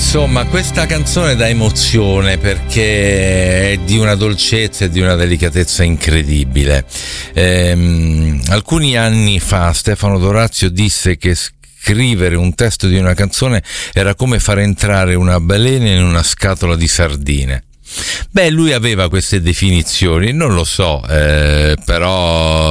Insomma, questa canzone dà emozione perché è di una dolcezza e di una delicatezza incredibile. Alcuni anni fa Stefano D'Orazio disse che scrivere un testo di una canzone era come far entrare una balena in una scatola di sardine. Beh, lui aveva queste definizioni, non lo so, però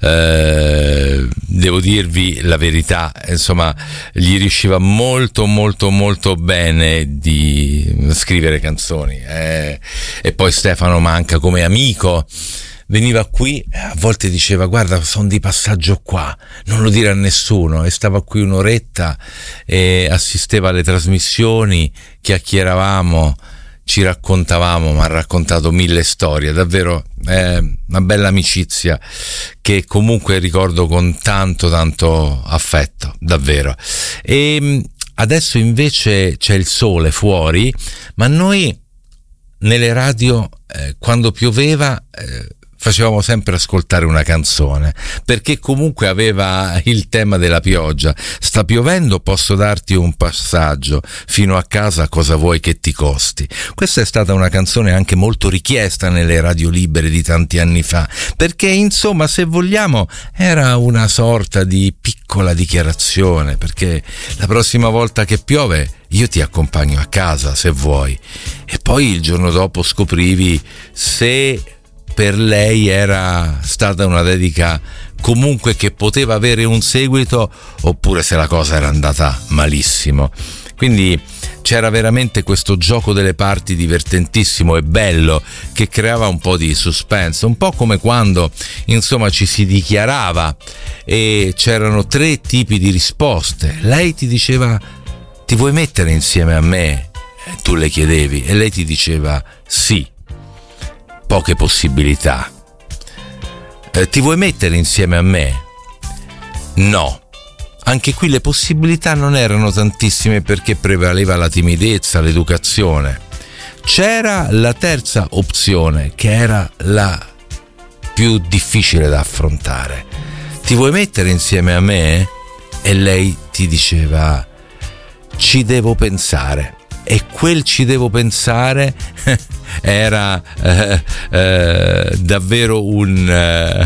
devo dirvi la verità, insomma, gli riusciva molto molto molto bene di scrivere canzoni, e poi Stefano Manca come amico veniva qui, a volte diceva: guarda, sono di passaggio qua, non lo dire a nessuno, e stava qui un'oretta e assisteva alle trasmissioni, chiacchieravamo, ci raccontavamo, ma ha raccontato 1000 storie, davvero una bella amicizia che comunque ricordo con tanto tanto affetto, davvero. E adesso invece c'è il sole fuori, ma noi nelle radio quando pioveva facevamo sempre ascoltare una canzone, perché comunque aveva il tema della pioggia. Sta piovendo, posso darti un passaggio, fino a casa cosa vuoi che ti costi. Questa è stata una canzone anche molto richiesta nelle radio libere di tanti anni fa, perché insomma, se vogliamo, era una sorta di piccola dichiarazione, perché la prossima volta che piove io ti accompagno a casa se vuoi, e poi il giorno dopo scoprivi se per lei era stata una dedica comunque che poteva avere un seguito, oppure se la cosa era andata malissimo. Quindi c'era veramente questo gioco delle parti divertentissimo e bello, che creava un po' di suspense, un po' come quando insomma ci si dichiarava e c'erano 3 tipi di risposte. Lei ti diceva: ti vuoi mettere insieme a me? E tu le chiedevi e lei ti diceva sì. Poche possibilità. Ti vuoi mettere insieme a me? No. Anche qui le possibilità non erano tantissime, perché prevaleva la timidezza, l'educazione. C'era la terza opzione, che era la più difficile da affrontare. Ti vuoi mettere insieme a me? E lei ti diceva: ci devo pensare. E quel ci devo pensare era davvero un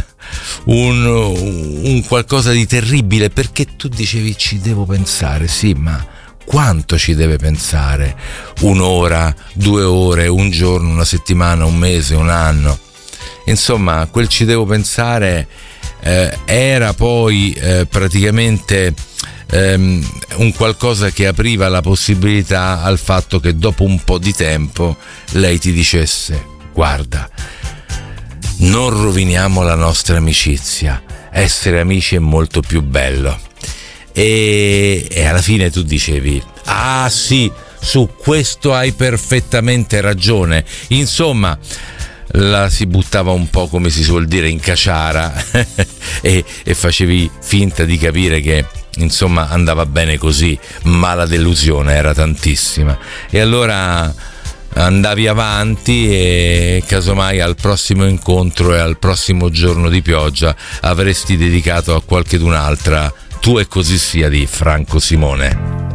qualcosa di terribile, perché tu dicevi: ci devo pensare, sì, ma quanto ci deve pensare? 1 ora, 2 ore, 1 giorno, 1 settimana, 1 mese, 1 anno? Insomma, quel ci devo pensare era poi praticamente un qualcosa che apriva la possibilità al fatto che dopo un po' di tempo lei ti dicesse: guarda, non roviniamo la nostra amicizia, essere amici è molto più bello. E alla fine tu dicevi: ah sì, su questo hai perfettamente ragione. Insomma, la si buttava un po', come si suol dire, in caciara e facevi finta di capire che insomma andava bene così, ma la delusione era tantissima. E allora andavi avanti e casomai al prossimo incontro e al prossimo giorno di pioggia avresti dedicato a qualchedun'altra Tu e così sia di Franco Simone.